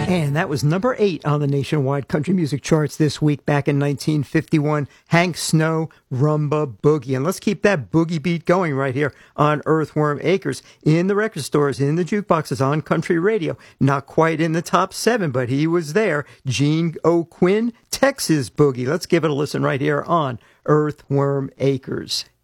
And that was number 8 on the nationwide country music charts this week back in 1951. Hank Snow, Rumba Boogie. And let's keep that boogie beat going right here on Earthworm Acres. In the record stores, in the jukeboxes, on country radio. Not quite in the top 7, but he was there. Gene O'Quinn, Texas Boogie. Let's give it a listen right here on Earthworm Acres.